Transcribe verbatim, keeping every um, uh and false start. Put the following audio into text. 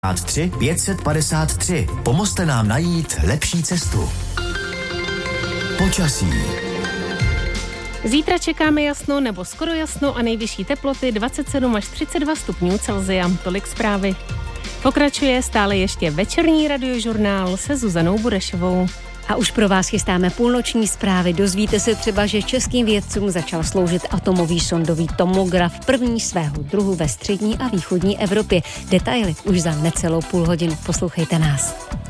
tři pět set padesát tři. Pomozte nám najít lepší cestu. Počasí. Zítra čekáme jasno nebo skoro jasno a nejvyšší teploty dvacet sedm až třicet dva stupňů Celsia. Tolik zprávy. Pokračuje stále ještě večerní radiožurnál se Zuzanou Burešovou. A už pro vás chystáme půlnoční zprávy. Dozvíte se třeba, že českým vědcům začal sloužit atomový sondový tomograf, první svého druhu ve střední a východní Evropě. Detaily už za necelou půl hodinu. Poslouchejte nás.